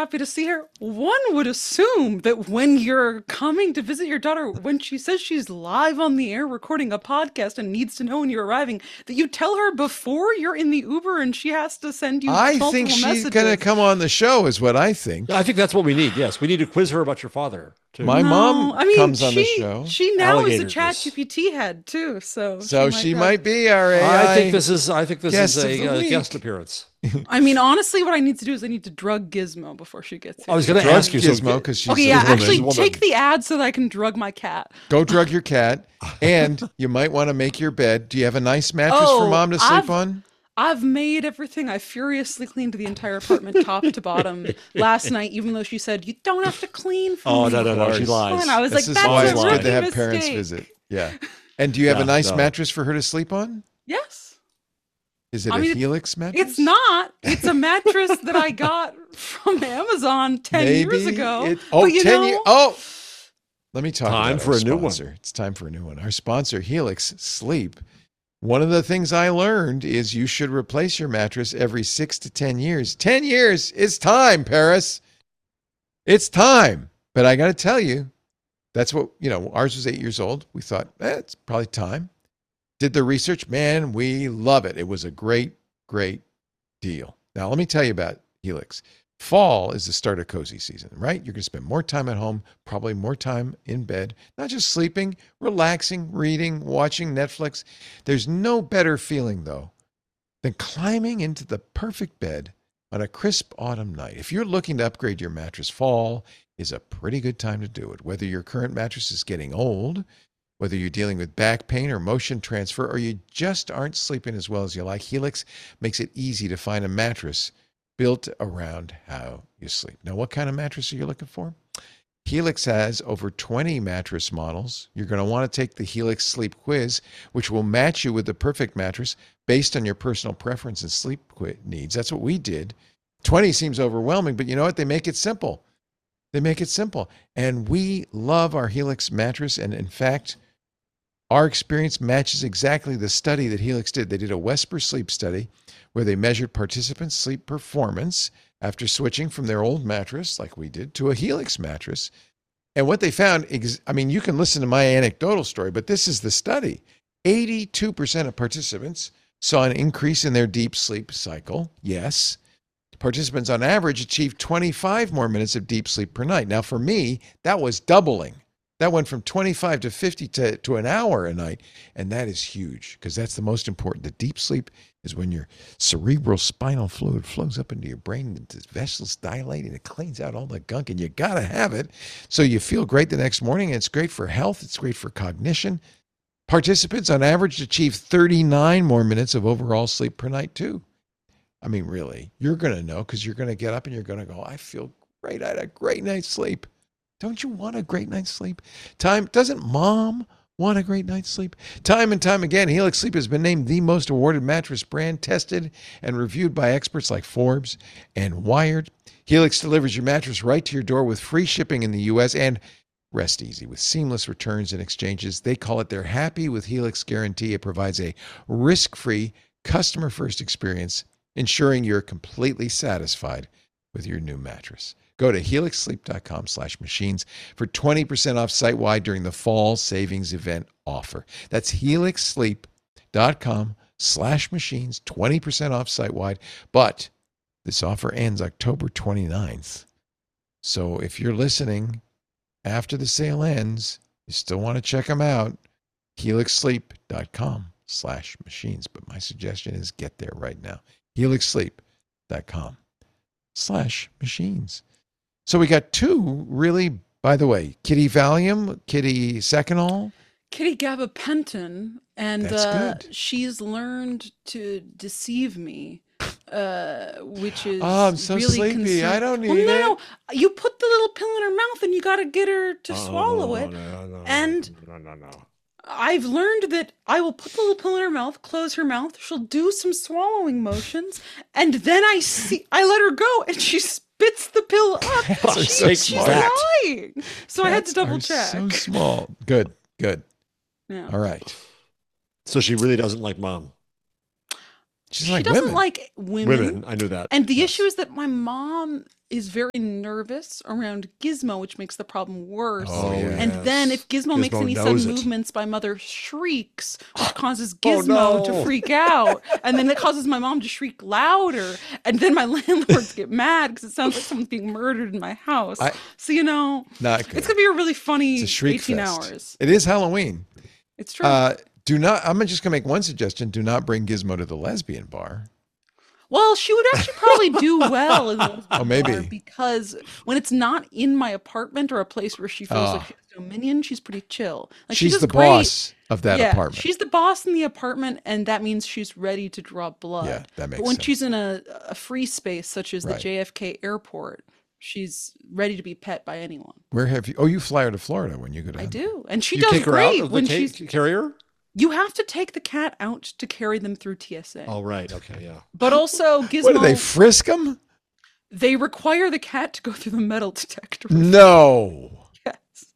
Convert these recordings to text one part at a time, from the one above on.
happy to see her. One would assume that when you're coming to visit your daughter, when she says she's live on the air recording a podcast and needs to know when you're arriving, that you tell her before you're in the Uber and she has to send you I multiple think she's messages. going to come on the show is what I think. I think that's what we need. Yes, we need to quiz her about your father. Too. My mom comes on the show. She now is a Alligators. ChatGPT head too, so she might be our AI. I think this is guest of a the week. guest appearance. I mean, honestly, what I need to do is I need to drug Gizmo before she gets here. I was going to Drug ask you, Gizmo, because she's Okay, a yeah, woman. actually, take the ad so that I can drug my cat. Go drug your cat, and you might want to make your bed. Do you have a nice mattress for mom to sleep on? I've made everything. I furiously cleaned the entire apartment top to bottom last night, even though she said, you don't have to clean for me. No, she lies. And I was This like, is why that's it's a good rookie to have mistake. parents visit. Yeah. And do you have a nice mattress for her to sleep on? Yes. Is it a Helix mattress? It's not. It's a mattress that I got from Amazon 10 years ago. 10 years. Oh, let me talk Time about for our a new one. sponsor. It's time for a new one. Our sponsor, Helix Sleep. One of the things I learned is you should replace your mattress every 6 to 10 years. 10 years. It's time, Paris. It's time. But I got to tell you, that's what, ours was 8 years old. We thought, it's probably time. Did the research. Man, we love it. It was a great, great deal. Now, let me tell you about Helix. Fall is the start of cozy season, right? You're going to spend more time at home, probably more time in bed, not just sleeping, relaxing, reading, watching Netflix. There's no better feeling, though, than climbing into the perfect bed on a crisp autumn night. If you're looking to upgrade your mattress, fall is a pretty good time to do it. Whether your current mattress is getting old, whether you're dealing with back pain or motion transfer, or you just aren't sleeping as well as you like, Helix makes it easy to find a mattress built around how you sleep. Now, what kind of mattress are you looking for? Helix has over 20 mattress models. You're going to want to take the Helix Sleep Quiz, which will match you with the perfect mattress based on your personal preference and sleep needs. That's what we did. 20 seems overwhelming, but you know what? They make it simple. They make it simple. And we love our Helix mattress. And in fact, our experience matches exactly the study that Helix did. They did a Wesper sleep study where they measured participants' sleep performance after switching from their old mattress, like we did, to a Helix mattress. And what they found, you can listen to my anecdotal story, but this is the study. 82% of participants saw an increase in their deep sleep cycle. Yes. Participants on average achieved 25 more minutes of deep sleep per night. Now, for me, that was doubling. That went from 25 to 50 to an hour a night. And that is huge because that's the most important. The deep sleep is when your cerebral spinal fluid flows up into your brain and the vessels dilate and it cleans out all the gunk, and you got to have it so you feel great the next morning. And it's great for health. It's great for cognition. Participants on average achieve 39 more minutes of overall sleep per night too. I mean, really, you're going to know because you're going to get up and you're going to go, I feel great. I had a great night's sleep. Don't you want a great night's sleep? Doesn't mom want a great night's sleep? Time and time again, Helix Sleep has been named the most awarded mattress brand, tested and reviewed by experts like Forbes and Wired. Helix delivers your mattress right to your door with free shipping in the U.S. and rest easy with seamless returns and exchanges. They call it their Happy with Helix guarantee. It provides a risk-free, customer-first experience, ensuring you're completely satisfied with your new mattress. Go to helixsleep.com/machines for 20% off site-wide during the fall savings event offer. That's helixsleep.com/machines, 20% off site-wide. But this offer ends October 29th. So if you're listening after the sale ends, you still want to check them out, helixsleep.com/machines. But my suggestion is get there right now. helixsleep.com/machines. So we got two really, by the way, Kitty Valium, Kitty Seconal. Kitty Gabapentin, and That's good. she's learned to deceive me, which is I'm so really sleepy. concerning. I don't need it. No, you put the little pill in her mouth and you got to get her to swallow it. No. I've learned that I will put the little pill in her mouth, close her mouth, she'll do some swallowing motions, and then I let her go, and she spits the pill up. She's lying. So I had to double check. So small. Good. Yeah. All right. So she really doesn't like mom. She doesn't like women. I knew that. And the issue is that my mom is very nervous around Gizmo, which makes the problem worse. Oh, yeah. And then if Gizmo makes any sudden knows it. movements, my mother shrieks, which causes Oh, Gizmo to no. freak out. And then it causes my mom to shriek louder. And then my landlords get mad because it sounds like someone's being murdered in my house. So, Not good. it's going to be a really funny It's a shriek 18 fest. hours. It is Halloween. It's true. I'm just going to make one suggestion. Do not bring Gizmo to the lesbian bar. Well, she would actually probably do well in the lesbian maybe. bar because when it's not in my apartment or a place where she feels like she has dominion, she's pretty chill. Like, she She's does the great. boss of that apartment. She's the boss in the apartment, and that means she's ready to draw blood. Yeah, that makes But when sense. she's in a free space such as the Right. JFK airport, she's ready to be pet by anyone. Where have you? Oh, you fly her to Florida when you go down. I do, and she You does take her out great of when the she's. carrier? You have to take the cat out to carry them through TSA. Oh, right. Okay, yeah. But also, Gizmo. What do they frisk him? They require the cat to go through the metal detector. No. Yes.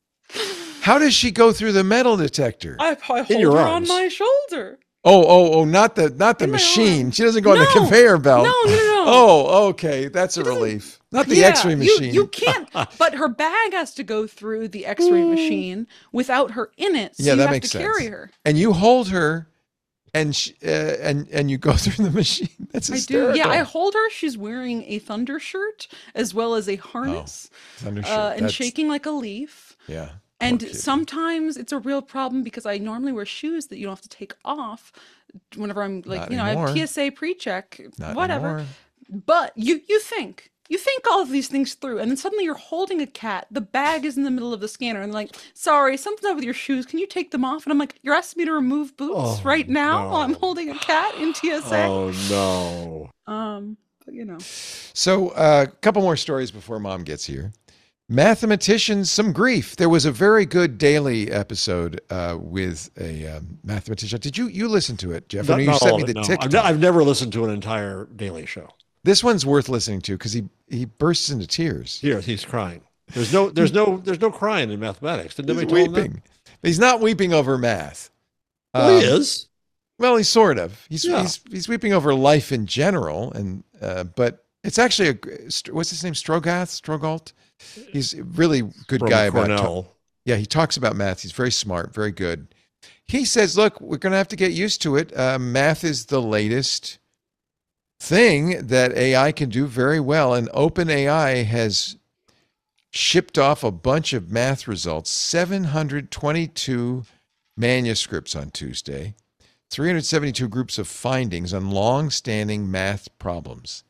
How does she go through the metal detector? I hold your her arms. on my shoulder. Oh, not the In my machine. arm. She doesn't go on the No. conveyor belt. No. Oh, okay. That's a doesn't- relief. Not the Yeah, X-ray machine. You can't. But her bag has to go through the X-ray machine without her in it. So Yeah, you that have makes to sense. carry her. And you hold her, and and you go through the machine. That's I hysterical. do. Yeah, I hold her. She's wearing a thunder shirt as well as a harness, Thunder shirt. and That's- shaking like a leaf. Yeah. And Poor kid. sometimes it's a real problem because I normally wear shoes that you don't have to take off whenever I'm like, Not I have anymore. TSA pre-check, Not whatever. anymore. But you think all of these things through, and then suddenly you're holding a cat. The bag is in the middle of the scanner, and they're like, "Sorry, something's up with your shoes. Can you take them off?" And I'm like, "You're asking me to remove boots Oh, right now while I'm no. holding a cat in TSA?" Oh, no. But you know, So a couple more stories before Mom gets here. Mathematicians, some grief. There was a very good daily episode with a mathematician. Did you listen to it, Jeff? I know you Not sent all me of it, the no. TikTok. I've never listened to an entire Daily Show. This one's worth listening to because he bursts into tears. Here, he's crying. There's no crying in mathematics. Didn't He's anybody tell him that? weeping. But he's not weeping over math. Well, he is. Well, he's sort of. Yeah. He's weeping over life in general, and but it's actually what's his name? Strogault. He's a really good From guy about Cornell. Yeah, he talks about math. He's very smart, very good. He says, look, we're going to have to get used to it. Math is the latest thing that AI can do very well. And OpenAI has shipped off a bunch of math results, 722 manuscripts on Tuesday, 372 groups of findings on long-standing math problems.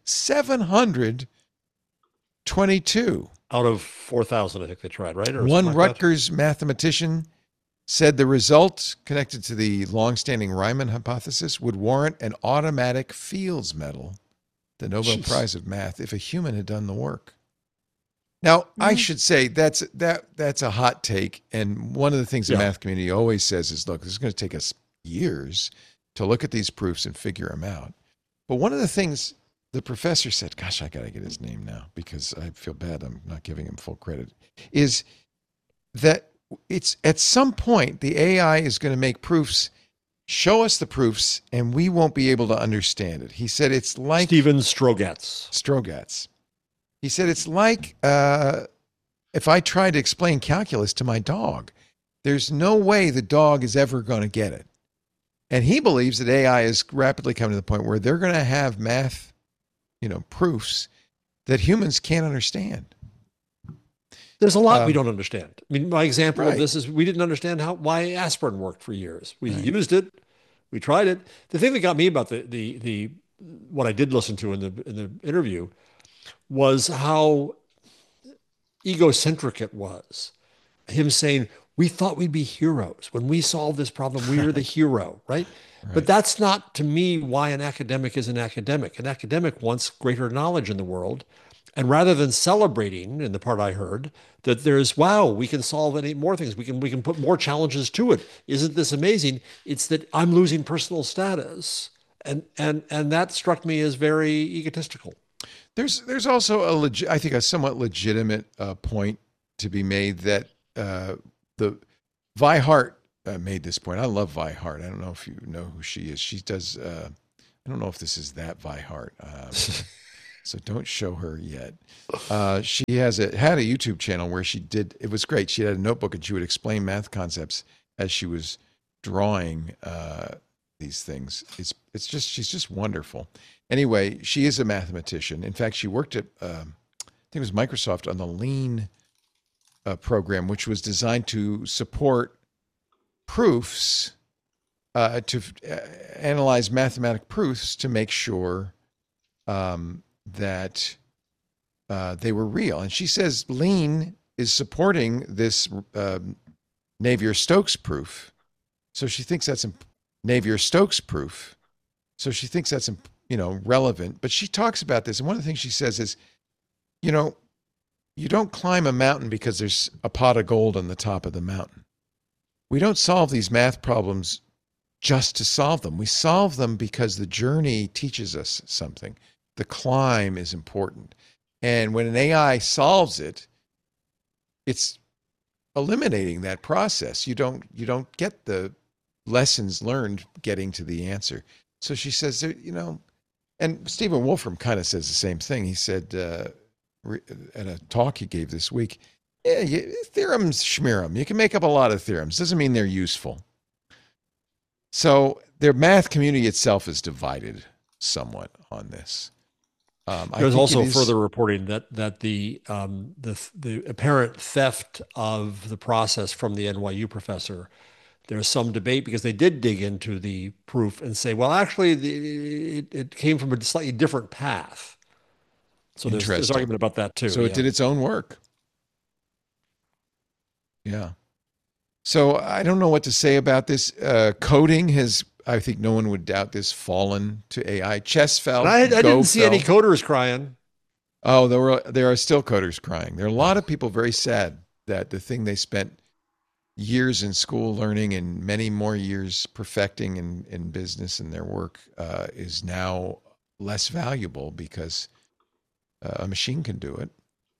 722. Out of 4,000, I think they tried, right? Or One something like that? Rutgers mathematician said the results connected to the long-standing Riemann hypothesis would warrant an automatic Fields Medal, the Nobel Jeez. Prize of Math, if a human had done the work. Now, I should say that's a hot take, and one of the things the Yeah. math community always says is, look, this is going to take us years to look at these proofs and figure them out. But one of the things the professor said, gosh, I got to get his name now because I feel bad I'm not giving him full credit, is that it's at some point the AI is going to make proofs, show us the proofs, and we won't be able to understand it. He said it's like Steven Strogatz. He said it's like if I tried to explain calculus to my dog, there's no way the dog is ever going to get it. And he believes that AI is rapidly coming to the point where they're going to have math, proofs that humans can't understand. There's a lot we don't understand. I mean, my example Right. of this is we didn't understand why aspirin worked for years. We Right. used it, we tried it. The thing that got me about the what I did listen to in the interview was how egocentric it was. Him saying, we thought we'd be heroes. When we solved this problem, we are the hero, right? But that's not, to me, why an academic is an academic. An academic wants greater knowledge in the world. And rather than celebrating, in the part I heard, that there's, wow, we can solve any more things. We can put more challenges to it. Isn't this amazing? It's that I'm losing personal status. And that struck me as very egotistical. There's also I think a somewhat legitimate point to be made that the Vi Hart made this point. I love Vi Hart. I don't know if you know who she is. She does. I don't know if this is that Vi Hart. So don't show her yet. She had a YouTube channel where it was great. She had a notebook and she would explain math concepts as she was drawing these things. She's just wonderful. Anyway, she is a mathematician. In fact, she worked at, I think it was Microsoft on the Lean program, which was designed to support proofs, to analyze mathematic proofs to make sure that they were real. And she says Lean is supporting this Navier-Stokes proof. So she thinks that's Navier-Stokes proof. So she thinks that's relevant. But she talks about this, and one of the things she says is, you don't climb a mountain because there's a pot of gold on the top of the mountain. We don't solve these math problems just to solve them. We solve them because the journey teaches us something. The climb is important. And when an AI solves it, it's eliminating that process. You don't get the lessons learned getting to the answer. So she says, and Stephen Wolfram kind of says the same thing. He said at a talk he gave this week, theorems, schmear 'em. You can make up a lot of theorems. Doesn't mean they're useful. So their math community itself is divided somewhat on this. There's also further reporting that the apparent theft of the process from the NYU professor. There's some debate because they did dig into the proof and say, well, actually, it came from a slightly different path. So there's argument about that too. So it did its own work. Yeah. So I don't know what to say about this. Coding has, I think no one would doubt this, fallen to AI. Chess fell. I didn't see any coders crying. Oh, there are still coders crying. There are a lot of people very sad that the thing they spent years in school learning and many more years perfecting in business and their work is now less valuable because a machine can do it.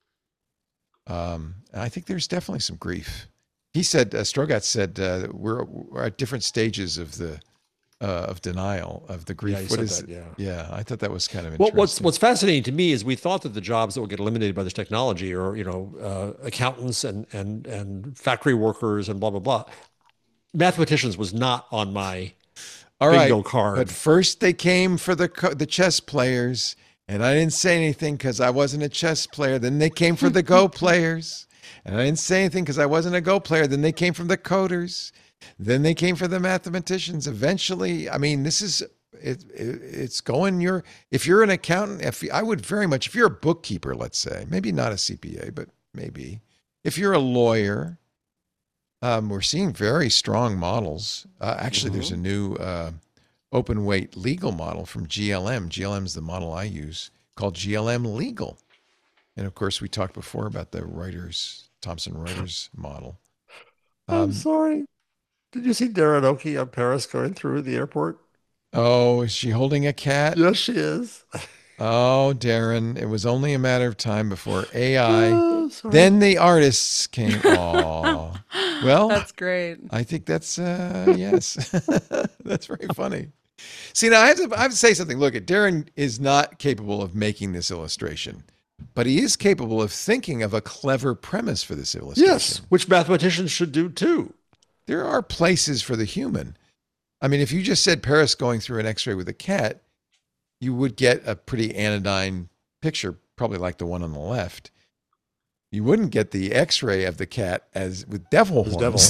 And I think there's definitely some grief. He said, Strogatz said, we're at different stages of the of denial of the grief. Yeah, I thought that was kind of interesting. What's fascinating to me is we thought that the jobs that would get eliminated by this technology are accountants and factory workers and blah blah blah. Mathematicians was not on my bingo card. But first they came for the chess players, and I didn't say anything because I wasn't a chess player. Then they came for the Go players, and I didn't say anything because I wasn't a Go player. Then they came from the coders. Then they came for the mathematicians. Eventually, I mean, this is it's going. If you're an accountant, if you're a bookkeeper, let's say, maybe not a CPA, but maybe if you're a lawyer, we're seeing very strong models. Actually, there's a new open weight legal model from GLM. GLM is the model I use called GLM Legal, and of course, we talked before about the Thomson Reuters model. I'm sorry. Did you see Darren Oki on Paris going through the airport? Oh, is she holding a cat? Yes, she is. Oh, Darren, it was only a matter of time before AI. Then the artists came. Oh, well, that's great. I think that's yes, that's very funny. See, now I have to say something. Look, Darren is not capable of making this illustration, but he is capable of thinking of a clever premise for this illustration. Yes, which mathematicians should do too. There are places for the human. I mean, if you just said Paris going through an X-ray with a cat, you would get a pretty anodyne picture, probably like the one on the left. You wouldn't get the X-ray of the cat with devil horns.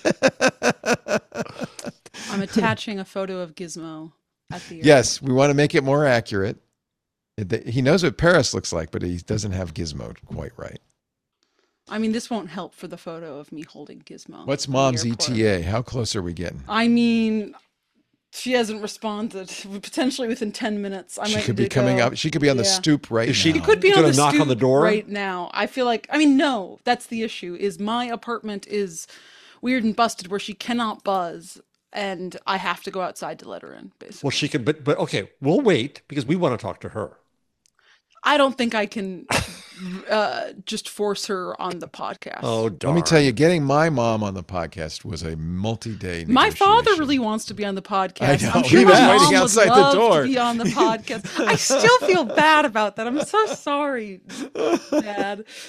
I'm attaching a photo of Gizmo at the Yes, we want to make it more accurate. He knows what Paris looks like, but he doesn't have Gizmo quite right. I mean, this won't help for the photo of me holding Gizmo. What's Mom's ETA? How close are we getting? I mean, she hasn't responded. Potentially within 10 minutes. She could be coming up. She could be on the stoop right now. She could be on the knock stoop on the door right now. I feel like, no, that's the issue. Is my apartment is weird and busted where she cannot buzz, and I have to go outside to let her in, basically. Well, she could, but okay, we'll wait because we want to talk to her. I don't think I can just force her on the podcast. Oh, darn. Let me tell you, getting my mom on the podcast was a multi-day My father negotiation. really wants to be on the podcast. I know. I'm sure He my was mom waiting would outside the love door. to be on the podcast. I still feel bad about that. I'm so sorry, Dad.